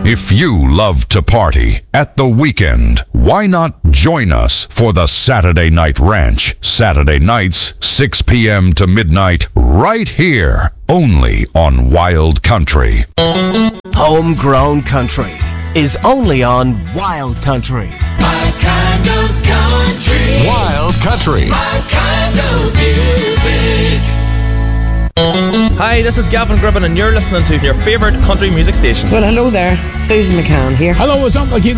If you love to party at the weekend, why not join us for the Saturday Night Ranch? Saturday nights, 6 p.m. to midnight, right here, only on Wild Country. Homegrown country is only on Wild Country. My kind of country. Wild Country. My kind of music. Hi, this is Gavin Gribbon and you're listening to your favourite country music station. Well, hello there. Susan McCann here. Hello, it's Uncle Keith.